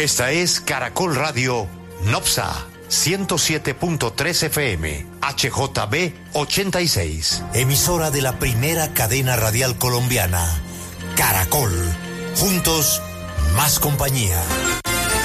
Esta es Caracol Radio Nopsa 107.3 FM, HJB 86. Emisora de la primera cadena radial colombiana, Caracol. Juntos, más compañía.